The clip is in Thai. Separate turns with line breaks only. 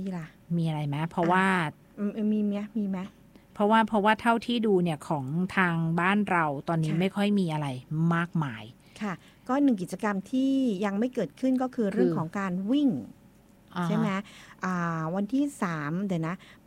ล่ะ
มีอะไรไหมเพราะว่า
มีไหม
เพราะว่าเท่าที่ดูเนี่ยของทางบ้านเราตอนนี้ไม่ค่อยมีอะไรมากมาย
ค่ะก็หนึ่งกิจกรรมที่ยังไม่เกิดขึ้นก็คือเรื่องของการวิ่งใช่ไหมวันที่3เดี๋ยวนะ